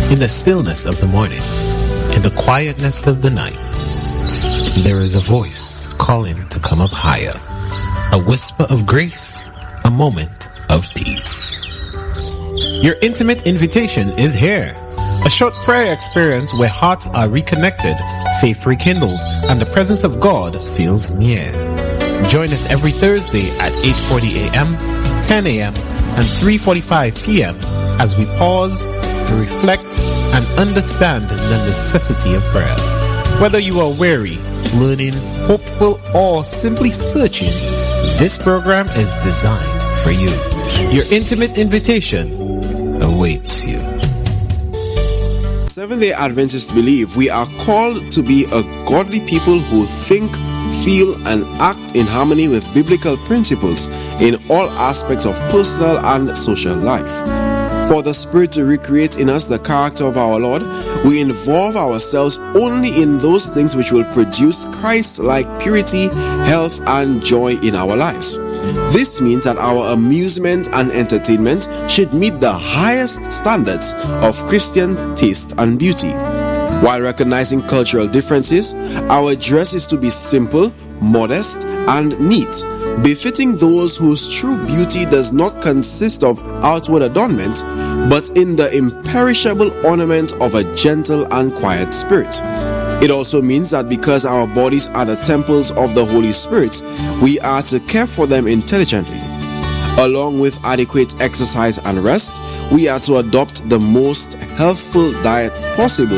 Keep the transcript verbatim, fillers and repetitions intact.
In the stillness of the morning, in the quietness of the night, there is a voice calling to come up higher. A whisper of grace, a moment of peace. Your intimate invitation is here. A short prayer experience where hearts are reconnected, faith rekindled, and the presence of God feels near. Join us every Thursday at eight forty a.m., ten a.m., and three forty-five p.m. as we pause, reflect, and understand the necessity of prayer. Whether you are weary, learning, hopeful, or simply searching, this program is designed for you. Your intimate invitation awaits you. Seventh-day Adventists believe we are called to be a godly people who think, feel, and act in harmony with biblical principles in all aspects of personal and social life. For the Spirit to recreate in us the character of our Lord, we involve ourselves only in those things which will produce Christ-like purity, health, and joy in our lives. This means that our amusement and entertainment should meet the highest standards of Christian taste and beauty. While recognizing cultural differences, our dress is to be simple, modest, and neat, befitting those whose true beauty does not consist of outward adornment, but in the imperishable ornament of a gentle and quiet spirit. It also means that because our bodies are the temples of the Holy Spirit, we are to care for them intelligently. Along with adequate exercise and rest, we are to adopt the most healthful diet possible